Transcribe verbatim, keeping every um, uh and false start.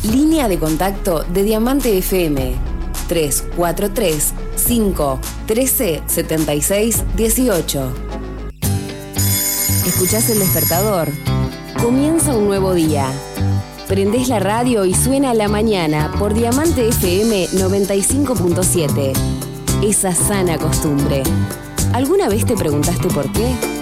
Línea de contacto de Diamante F M. tres cuatro tres, cinco, uno tres, siete seis, uno ocho. ¿Escuchás el despertador? Comienza un nuevo día. Prendés la radio y suena a la mañana por Diamante F M noventa y cinco punto siete. Esa sana costumbre. ¿Alguna vez te preguntaste por qué?